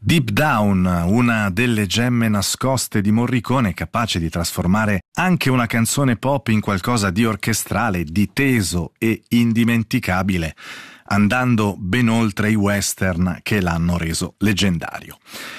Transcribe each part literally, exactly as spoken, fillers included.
Deep Down, una delle gemme nascoste di Morricone, capace di trasformare anche una canzone pop in qualcosa di orchestrale, di teso e indimenticabile, andando ben oltre i western che l'hanno reso leggendario.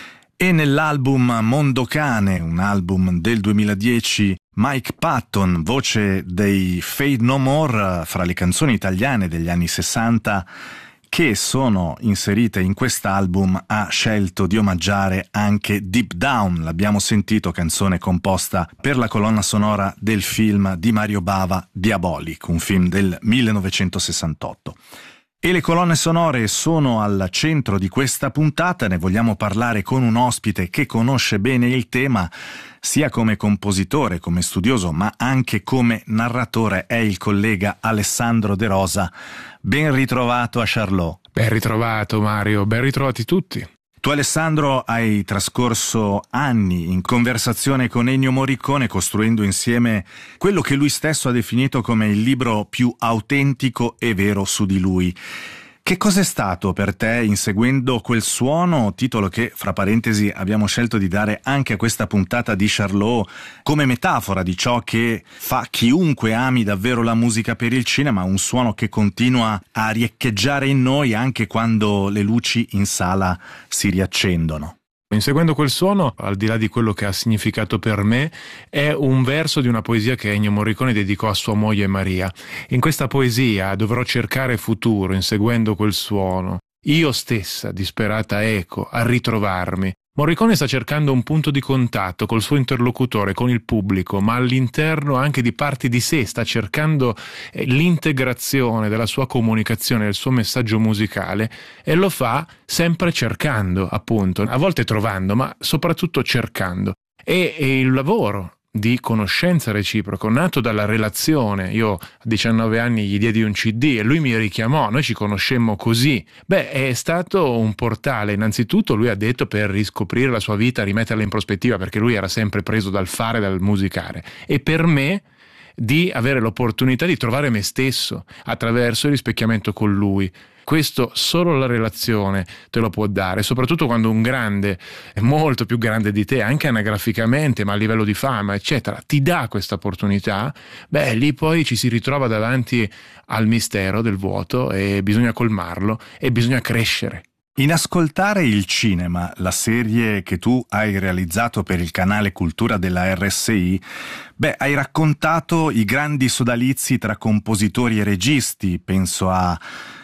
E nell'album Mondocane, un album del duemiladieci, Mike Patton, voce dei Fade No More, fra le canzoni italiane degli anni sessanta, che sono inserite in quest'album, ha scelto di omaggiare anche Deep Down, l'abbiamo sentito, canzone composta per la colonna sonora del film di Mario Bava, Diabolic, un film del millenovecentosessantotto. E le colonne sonore sono al centro di questa puntata, ne vogliamo parlare con un ospite che conosce bene il tema, sia come compositore, come studioso, ma anche come narratore. È il collega Alessandro De Rosa. Ben ritrovato a Charlot. Ben ritrovato Mario, ben ritrovati tutti. Tu, Alessandro, hai trascorso anni in conversazione con Ennio Morricone, costruendo insieme quello che lui stesso ha definito come il libro più autentico e vero su di lui. Che cos'è stato per te Inseguendo quel suono, titolo che, fra parentesi, abbiamo scelto di dare anche a questa puntata di Charlot come metafora di ciò che fa chiunque ami davvero la musica per il cinema, un suono che continua a riecheggiare in noi anche quando le luci in sala si riaccendono? Inseguendo quel suono, al di là di quello che ha significato per me, è un verso di una poesia che Ennio Morricone dedicò a sua moglie Maria. In questa poesia dovrò cercare futuro, inseguendo quel suono. Io stessa, disperata eco, a ritrovarmi. Morricone sta cercando un punto di contatto col suo interlocutore, con il pubblico, ma all'interno anche di parti di sé, sta cercando l'integrazione della sua comunicazione, del suo messaggio musicale, e lo fa sempre cercando, appunto, a volte trovando, ma soprattutto cercando. E, e il lavoro di conoscenza reciproca, nato dalla relazione. Io a diciannove anni gli diedi un C D e lui mi richiamò, noi ci conoscemmo così. Beh, è stato un portale. Innanzitutto lui ha detto per riscoprire la sua vita, rimetterla in prospettiva, perché lui era sempre preso dal fare, dal musicare. E per me di avere l'opportunità di trovare me stesso attraverso il rispecchiamento con lui. Questo solo la relazione te lo può dare, soprattutto quando un grande, molto più grande di te, anche anagraficamente, ma a livello di fama, eccetera, ti dà questa opportunità. Beh, lì poi ci si ritrova davanti al mistero del vuoto e bisogna colmarlo e bisogna crescere. In Ascoltare il cinema, la serie che tu hai realizzato per il canale Cultura della R S I, beh, hai raccontato i grandi sodalizi tra compositori e registi, penso a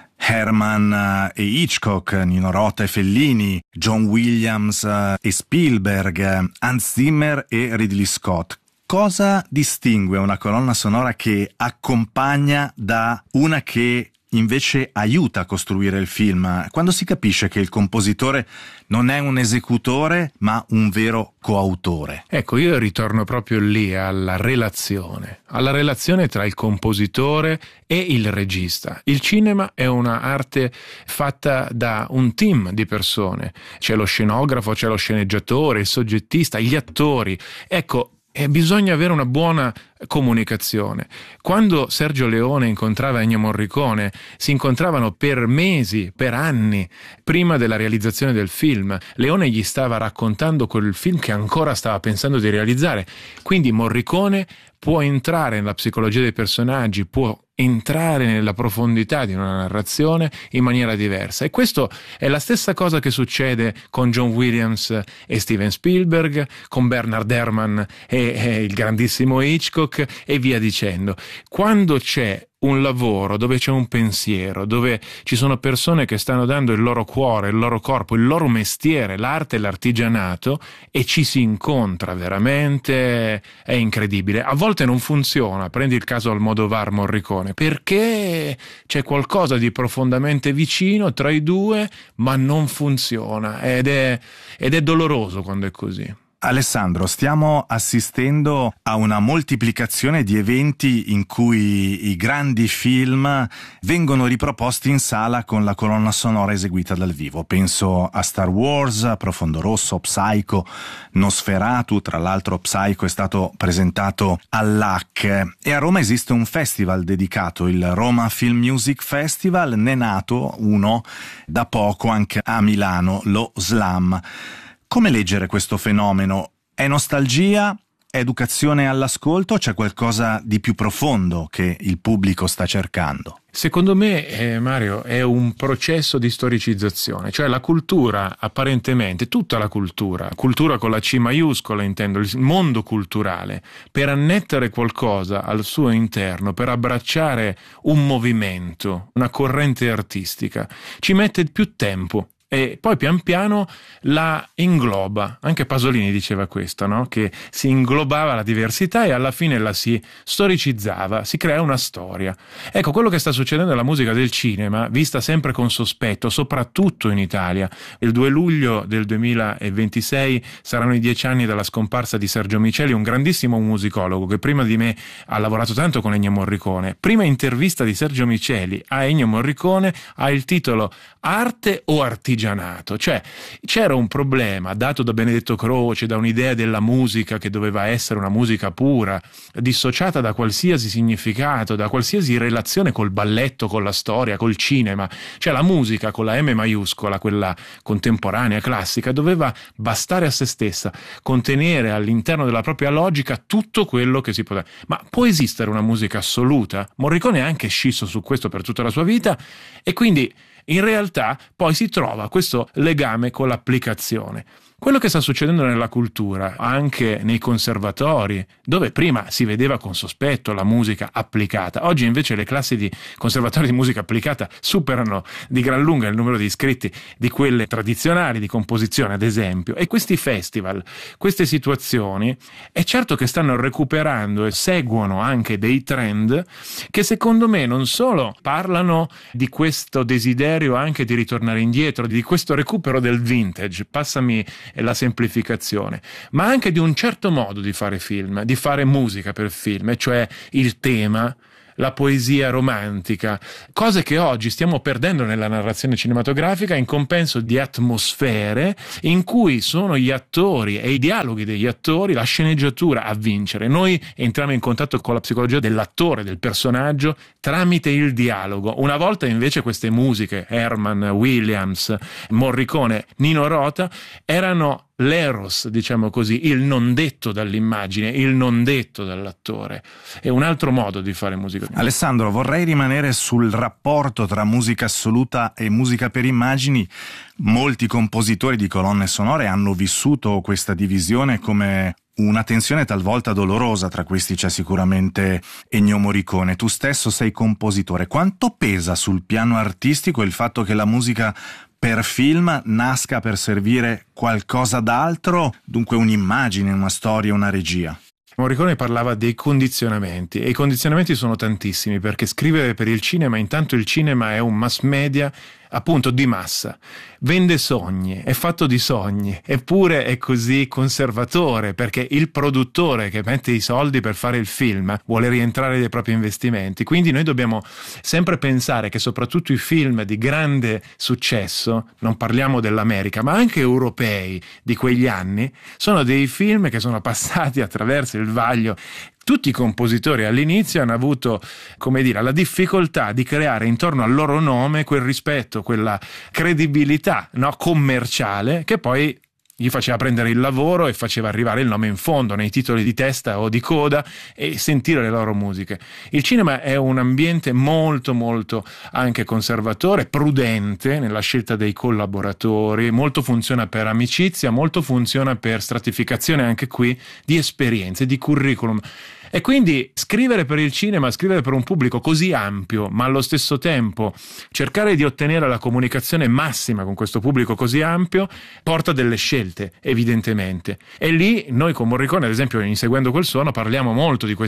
Herman e Hitchcock, Nino Rota e Fellini, John Williams e Spielberg, Hans Zimmer e Ridley Scott. Cosa distingue una colonna sonora che accompagna da una che invece aiuta a costruire il film, quando si capisce che il compositore non è un esecutore ma un vero coautore? Ecco, io ritorno proprio lì alla relazione, alla relazione tra il compositore e il regista. Il cinema è una arte fatta da un team di persone, c'è lo scenografo, c'è lo sceneggiatore, il soggettista, gli attori. Ecco, e bisogna avere una buona comunicazione. Quando Sergio Leone incontrava Ennio Morricone, si incontravano per mesi, per anni, prima della realizzazione del film. Leone gli stava raccontando quel film che ancora stava pensando di realizzare. Quindi Morricone può entrare nella psicologia dei personaggi, può entrare nella profondità di una narrazione in maniera diversa. E questo è la stessa cosa che succede con John Williams e Steven Spielberg, con Bernard Herrmann e, e il grandissimo Hitchcock, e via dicendo. Quando c'è un lavoro, dove c'è un pensiero, dove ci sono persone che stanno dando il loro cuore, il loro corpo, il loro mestiere, l'arte e l'artigianato, e ci si incontra veramente, è incredibile. A volte non funziona, prendi il caso Almodovar Morricone, perché c'è qualcosa di profondamente vicino tra i due, ma non funziona, ed è, ed è doloroso quando è così. Alessandro, stiamo assistendo a una moltiplicazione di eventi in cui i grandi film vengono riproposti in sala con la colonna sonora eseguita dal vivo. Penso a Star Wars, Profondo Rosso, Psycho, Nosferatu. Tra l'altro Psycho è stato presentato all'A C C e a Roma esiste un festival dedicato, il Roma Film Music Festival, ne è nato uno da poco anche a Milano, lo Slam. Come leggere questo fenomeno? È nostalgia? È educazione all'ascolto? C'è qualcosa di più profondo che il pubblico sta cercando? Secondo me, eh, Mario, è un processo di storicizzazione, cioè la cultura, apparentemente, tutta la cultura, cultura con la C maiuscola intendo, il mondo culturale, per annettere qualcosa al suo interno, per abbracciare un movimento, una corrente artistica, ci mette più tempo. E poi pian piano la ingloba. Anche Pasolini diceva questo, no? Che si inglobava la diversità e alla fine la si storicizzava, si crea una storia. Ecco, quello che sta succedendo alla musica del cinema, vista sempre con sospetto, soprattutto in Italia. Il due luglio del duemilaventisei saranno i dieci anni dalla scomparsa di Sergio Miceli, un grandissimo musicologo che prima di me ha lavorato tanto con Ennio Morricone. Prima intervista di Sergio Miceli a Ennio Morricone ha il titolo Arte o artigianato? Cioè c'era un problema dato da Benedetto Croce, da un'idea della musica che doveva essere una musica pura, dissociata da qualsiasi significato, da qualsiasi relazione col balletto, con la storia, col cinema. Cioè la musica con la M maiuscola, quella contemporanea, classica, doveva bastare a se stessa, contenere all'interno della propria logica tutto quello che si poteva. Ma può esistere una musica assoluta? Morricone è anche scisso su questo per tutta la sua vita e quindi in realtà poi si trova questo legame con l'applicazione. Quello che sta succedendo nella cultura, anche nei conservatori, dove prima si vedeva con sospetto la musica applicata, oggi invece le classi di conservatori di musica applicata superano di gran lunga il numero di iscritti di quelle tradizionali di composizione, ad esempio. E questi festival, queste situazioni, è certo che stanno recuperando e seguono anche dei trend che secondo me non solo parlano di questo desiderio anche di ritornare indietro, di questo recupero del vintage, passami e la semplificazione, ma anche di un certo modo di fare film, di fare musica per film, cioè il tema, la poesia romantica, cose che oggi stiamo perdendo nella narrazione cinematografica in compenso di atmosfere in cui sono gli attori e i dialoghi degli attori, la sceneggiatura a vincere. Noi entriamo in contatto con la psicologia dell'attore, del personaggio, tramite il dialogo. Una volta invece queste musiche, Herman, Williams, Morricone, Nino Rota, erano l'eros, diciamo così, il non detto dall'immagine, il non detto dall'attore. È un altro modo di fare musica. Alessandro, vorrei rimanere sul rapporto tra musica assoluta e musica per immagini. Molti compositori di colonne sonore hanno vissuto questa divisione come una tensione talvolta dolorosa. Tra questi c'è sicuramente Ennio Morricone. Tu stesso sei compositore. Quanto pesa sul piano artistico il fatto che la musica per film nasca per servire qualcosa d'altro, dunque un'immagine, una storia, una regia? Morricone parlava dei condizionamenti e i condizionamenti sono tantissimi, perché scrivere per il cinema, intanto il cinema è un mass media appunto di massa, vende sogni, è fatto di sogni, eppure è così conservatore, perché il produttore che mette i soldi per fare il film vuole rientrare dai propri investimenti. Quindi noi dobbiamo sempre pensare che soprattutto i film di grande successo, non parliamo dell'America ma anche europei di quegli anni, sono dei film che sono passati attraverso il vaglio. Tutti i compositori all'inizio hanno avuto, come dire, la difficoltà di creare intorno al loro nome quel rispetto, quella credibilità, no, commerciale, che poi gli faceva prendere il lavoro e faceva arrivare il nome in fondo nei titoli di testa o di coda e sentire le loro musiche. Il cinema è un ambiente molto molto anche conservatore, prudente nella scelta dei collaboratori, molto funziona per amicizia, molto funziona per stratificazione anche qui di esperienze, di curriculum. E quindi scrivere per il cinema, scrivere per un pubblico così ampio, ma allo stesso tempo cercare di ottenere la comunicazione massima con questo pubblico così ampio, porta delle scelte, evidentemente. E lì noi con Morricone, ad esempio, in Inseguendo quel suono, parliamo molto di questa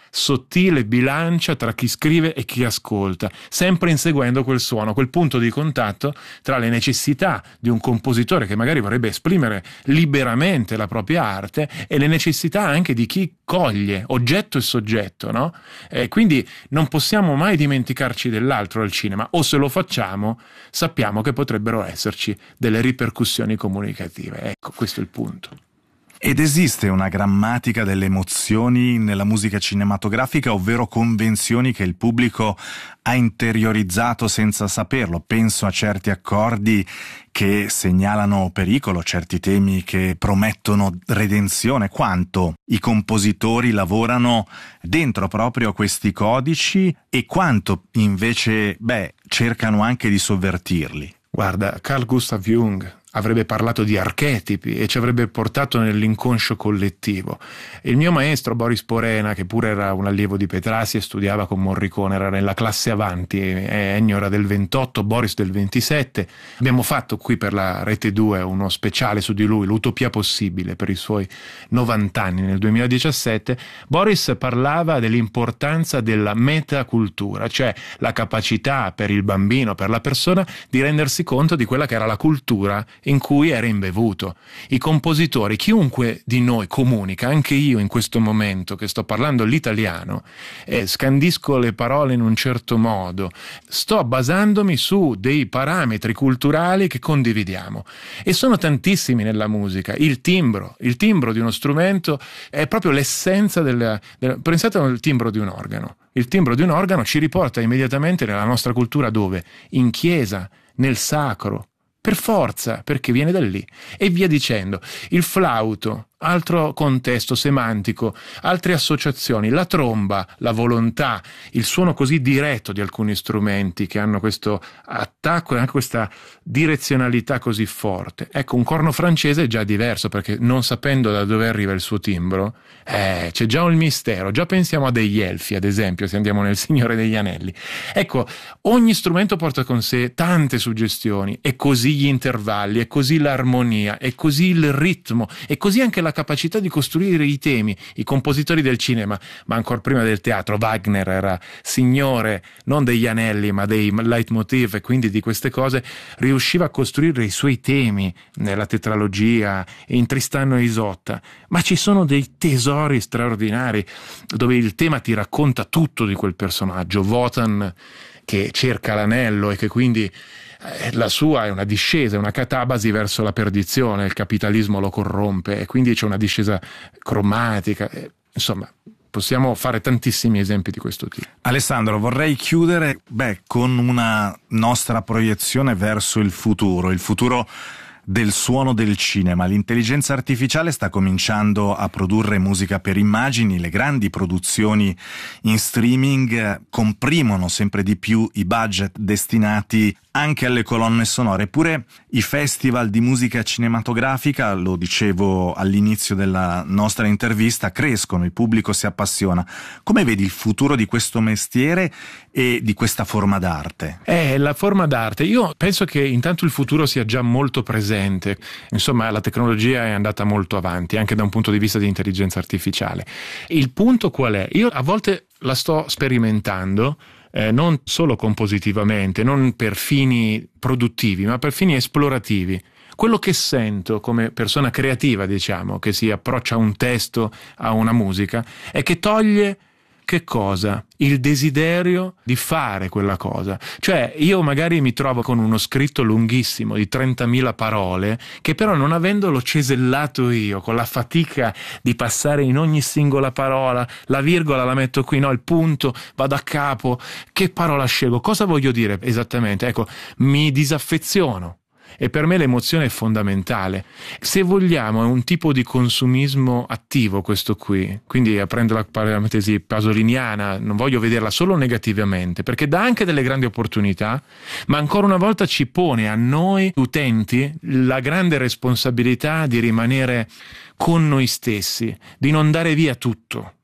sottile bilancia tra chi scrive e chi ascolta, sempre inseguendo quel suono, quel punto di contatto tra le necessità di un compositore che magari vorrebbe esprimere liberamente la propria arte e le necessità anche di chi coglie oggetto e soggetto, no? E quindi non possiamo mai dimenticarci dell'altro al cinema, o se lo facciamo sappiamo che potrebbero esserci delle ripercussioni comunicative. Ecco, questo è il punto. Ed esiste una grammatica delle emozioni nella musica cinematografica, ovvero convenzioni che il pubblico ha interiorizzato senza saperlo? Penso a certi accordi che segnalano pericolo, certi temi che promettono redenzione. Quanto i compositori lavorano dentro proprio questi codici e quanto invece, beh, cercano anche di sovvertirli? Guarda, Carl Gustav Jung avrebbe parlato di archetipi e ci avrebbe portato nell'inconscio collettivo. Il mio maestro Boris Porena, che pure era un allievo di Petrassi e studiava con Morricone, era nella classe avanti, Ennio era del ventotto, Boris del ventisette. Abbiamo fatto qui per la Rete due uno speciale su di lui, l'Utopia possibile, per i suoi novanta anni nel duemiladiciassette. Boris parlava dell'importanza della metacultura, cioè la capacità per il bambino, per la persona, di rendersi conto di quella che era la cultura in cui era imbevuto. I compositori, chiunque di noi comunica, anche io in questo momento che sto parlando l'italiano, eh, scandisco le parole in un certo modo, sto basandomi su dei parametri culturali che condividiamo, e sono tantissimi nella musica. Il timbro, il timbro di uno strumento è proprio l'essenza del, del... Pensate al timbro di un organo. Il timbro di un organo ci riporta immediatamente nella nostra cultura dove? In chiesa, nel sacro, per forza, perché viene da lì, e via dicendo. Il flauto, altro contesto semantico, altre associazioni, la tromba, la volontà, il suono così diretto di alcuni strumenti che hanno questo attacco e anche questa direzionalità così forte. Ecco, un corno francese è già diverso, perché non sapendo da dove arriva il suo timbro, eh, c'è già un mistero. Già pensiamo a degli elfi, ad esempio, se andiamo nel Signore degli Anelli. Ecco, ogni strumento porta con sé tante suggestioni, e così gli intervalli, e così l'armonia, e così il ritmo, e così anche la capacità di costruire i temi. I compositori del cinema, ma ancora prima del teatro, Wagner era signore non degli anelli ma dei leitmotiv, e quindi di queste cose riusciva a costruire i suoi temi nella tetralogia, in Tristano e Isotta. Ma ci sono dei tesori straordinari dove il tema ti racconta tutto di quel personaggio. Wotan che cerca l'anello e che quindi la sua è una discesa, è una catabasi verso la perdizione, il capitalismo lo corrompe, e quindi c'è una discesa cromatica. Insomma, possiamo fare tantissimi esempi di questo tipo. Alessandro, vorrei chiudere beh, con una nostra proiezione verso il futuro, il futuro del suono del cinema. L'intelligenza artificiale sta cominciando a produrre musica per immagini, le grandi produzioni in streaming comprimono sempre di più i budget destinati anche alle colonne sonore. Eppure i festival di musica cinematografica, lo dicevo all'inizio della nostra intervista, crescono, il pubblico si appassiona. Come vedi il futuro di questo mestiere e di questa forma d'arte? Eh, la forma d'arte, io penso che intanto il futuro sia già molto presente. Insomma, la tecnologia è andata molto avanti, anche da un punto di vista di intelligenza artificiale. Il punto qual è? Io a volte la sto sperimentando, Eh, non solo compositivamente, non per fini produttivi, ma per fini esplorativi. Quello che sento come persona creativa, diciamo, che si approccia a un testo, a una musica, è che toglie che cosa? Il desiderio di fare quella cosa. Cioè, io magari mi trovo con uno scritto lunghissimo di trentamila parole, che però non avendolo cesellato io, con la fatica di passare in ogni singola parola, la virgola la metto qui, no, il punto, vado a capo, che parola scelgo? Cosa voglio dire esattamente? Ecco, mi disaffeziono. E per me l'emozione è fondamentale. Se vogliamo è un tipo di consumismo attivo questo qui, quindi aprendo la parentesi pasoliniana, non voglio vederla solo negativamente, perché dà anche delle grandi opportunità, ma ancora una volta ci pone a noi utenti la grande responsabilità di rimanere con noi stessi, di non dare via tutto.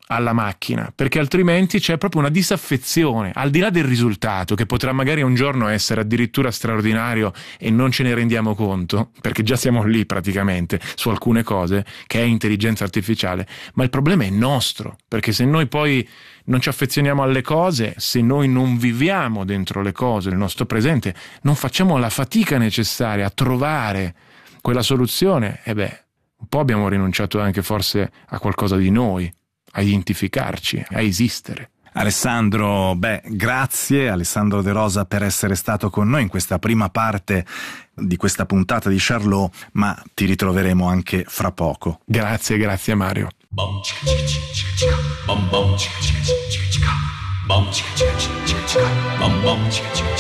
alla macchina, perché altrimenti c'è proprio una disaffezione, al di là del risultato, che potrà magari un giorno essere addirittura straordinario e non ce ne rendiamo conto, perché già siamo lì praticamente su alcune cose, che è intelligenza artificiale, ma il problema è nostro, perché se noi poi non ci affezioniamo alle cose, se noi non viviamo dentro le cose, il nostro presente, non facciamo la fatica necessaria a trovare quella soluzione, e beh, un po' abbiamo rinunciato anche forse a qualcosa di noi, a identificarci, a esistere. Alessandro, beh, grazie Alessandro De Rosa per essere stato con noi in questa prima parte di questa puntata di Charlot, ma ti ritroveremo anche fra poco. Grazie, grazie Mario.